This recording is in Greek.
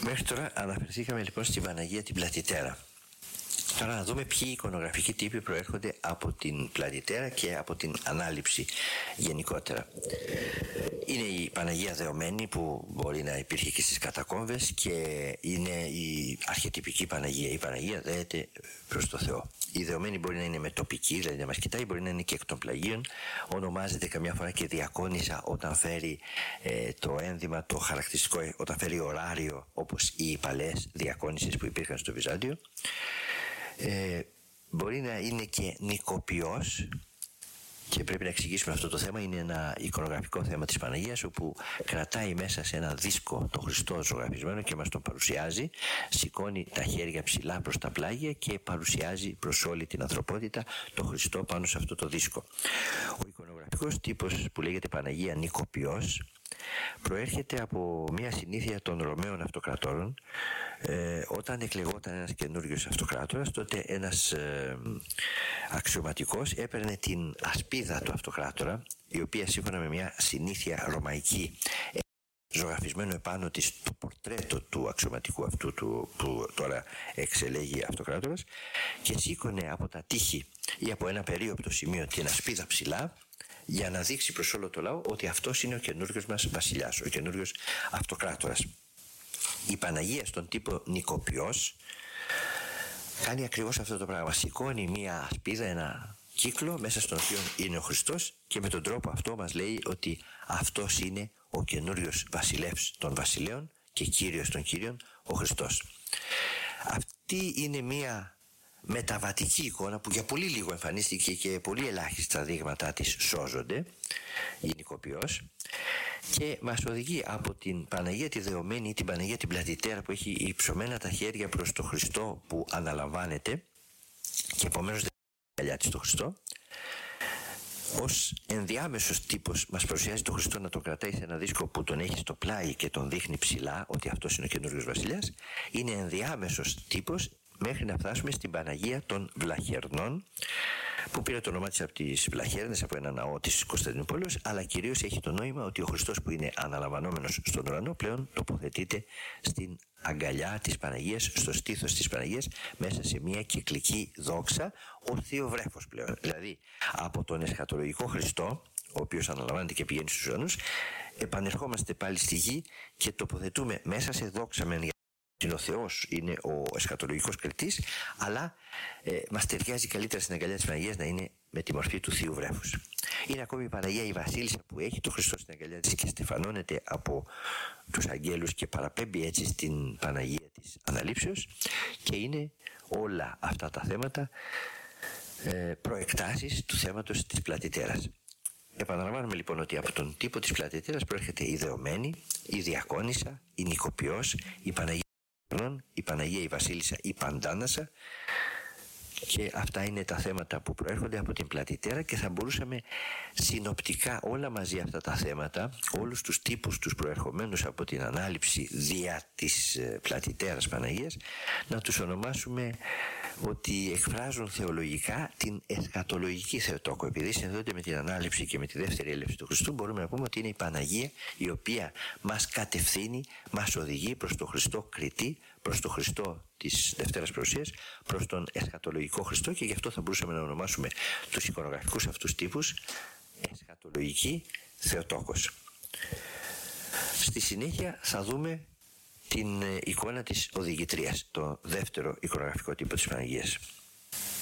Μέχρι τώρα αναφερθήκαμε λοιπόν στην Παναγία την Πλατιτέρα. Τώρα να δούμε ποιοι εικονογραφικοί τύποι προέρχονται από την Πλατιτέρα και από την Ανάληψη γενικότερα. Είναι η Παναγία Δεωμένη που μπορεί να υπήρχε και στις κατακόμβες και είναι η αρχετυπική Παναγία. Η Παναγία δέεται προς το Θεό. Η Δεωμένη μπορεί να είναι με τοπική, δηλαδή να μας κοιτάει, μπορεί να είναι και εκ των πλαγίων. Ονομάζεται καμιά φορά και διακόνισσα όταν φέρει το ένδυμα, το χαρακτηριστικό, όταν φέρει ωράριο, όπως οι παλαιές διακόνισσες που υπήρχαν στο Βυζάντιο. Μπορεί να είναι και νοικοποιός και πρέπει να εξηγήσουμε αυτό το θέμα. Είναι ένα εικονογραφικό θέμα της Παναγίας, όπου κρατάει μέσα σε ένα δίσκο το Χριστό ζωγραφισμένο και μας τον παρουσιάζει, σηκώνει τα χέρια ψηλά προς τα πλάγια και παρουσιάζει προς όλη την ανθρωπότητα το Χριστό πάνω σε αυτό το δίσκο. Ο εικονογραφικός τύπος που λέγεται Παναγία νοικοποιός προέρχεται από μια συνήθεια των Ρωμαίων αυτοκρατόρων. Όταν εκλεγόταν ένας καινούριος αυτοκράτορας, τότε ένας αξιωματικός έπαιρνε την ασπίδα του αυτοκράτορα, η οποία σύμφωνα με μια συνήθεια ρωμαϊκή ζωγραφισμένο επάνω της το πορτρέτο του αξιωματικού αυτού που τώρα εξελέγει αυτοκράτορας, και σήκωνε από τα τείχη ή από ένα περίοπτο σημείο την ασπίδα ψηλά, για να δείξει προς όλο το λαό ότι αυτός είναι ο καινούριος μας βασιλιάς, ο καινούριος αυτοκράτορας. Η Παναγία στον τύπο νοικοποιός κάνει ακριβώς αυτό το πράγμα. Σηκώνει μία ασπίδα, ένα κύκλο μέσα στον οποίο είναι ο Χριστός, και με τον τρόπο αυτό μας λέει ότι αυτός είναι ο καινούριος βασιλεύς των βασιλέων και κύριος των κύριων, ο Χριστός. Αυτή είναι μία μεταβατική εικόνα που για πολύ λίγο εμφανίστηκε και πολύ ελάχιστα δείγματα της σώζονται, η νοικοποιός, και μας οδηγεί από την Παναγία τη Δεωμένη ή την Παναγία την Πλατιτέρα, που έχει υψωμένα τα χέρια προς το Χριστό που αναλαμβάνεται και επομένως δεν είναι αγκαλιά της το Χριστό. Ως ενδιάμεσος τύπος μας παρουσιάζει το Χριστό να τον κρατάει σε ένα δίσκο που τον έχει στο πλάι και τον δείχνει ψηλά ότι αυτός είναι ο καινούριος βασιλιάς. Είναι ενδιάμεσος τύπος μέχρι να φτάσουμε στην Παναγία των Βλαχερνών, που πήρε το όνομά της από τις Βλαχέρνες, από ένα ναό της Κωνσταντινούπολης, αλλά κυρίως έχει το νόημα ότι ο Χριστός που είναι αναλαμβανόμενος στον ουρανό πλέον τοποθετείται στην αγκαλιά της Παναγίας, στο στήθος της Παναγίας, μέσα σε μια κυκλική δόξα, ο θείο βρέφος πλέον. Δηλαδή από τον εσχατολογικό Χριστό, ο οποίος αναλαμβάνεται και πηγαίνει στους ουρανούς, επανερχόμαστε πάλι στη γη και τοποθετούμε μέσα σε δόξα μεν. Ο Θεός είναι ο εσχατολογικός κριτής, αλλά μας ταιριάζει καλύτερα στην αγκαλιά της Παναγίας να είναι με τη μορφή του θείου βρέφους. Είναι ακόμη η Παναγία η Βασίλισσα που έχει το Χριστό στην αγκαλιά της και στεφανώνεται από τους αγγέλους και παραπέμπει έτσι στην Παναγία της Αναλήψεως, και είναι όλα αυτά τα θέματα προεκτάσεις του θέματος της Πλατιτέρας. Επαναλαμβάνουμε λοιπόν ότι από τον τύπο της Πλατιτέρας προέρχεται η Δεωμένη, η Διακόνισσα, η Νοικοποιός, η Παναγία, η Παναγία η Βασίλισσα, η Παντάνασα, και αυτά είναι τα θέματα που προέρχονται από την Πλατιτέρα, και θα μπορούσαμε συνοπτικά όλα μαζί αυτά τα θέματα, όλους τους τύπους τους προερχομένους από την Ανάληψη δια της Πλατιτέρας Παναγίας, να τους ονομάσουμε ότι εκφράζουν θεολογικά την εσχατολογική Θεοτόκο. Επειδή συνδέονται με την Ανάληψη και με τη δεύτερη έλευση του Χριστού, μπορούμε να πούμε ότι είναι η Παναγία η οποία μας κατευθύνει, μας οδηγεί προς το Χριστό κριτή, προς το Χριστό της Δευτέρας Παρουσίας, προς τον εσχατολογικό Χριστό, και γι' αυτό θα μπορούσαμε να ονομάσουμε τους εικονογραφικούς αυτούς τύπους εσχατολογική Θεοτόκος. Στη συνέχεια θα δούμε την εικόνα της οδηγητρίας, το δεύτερο εικονογραφικό τύπο της Παναγίας.